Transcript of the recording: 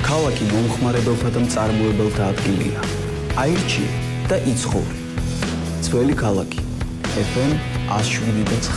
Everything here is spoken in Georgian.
ქალაქი მომხმარებელთა და მწარმოებელთა ადგილია. აირჩიე და იცხოვე. ძველი ქალაქი FM 107.9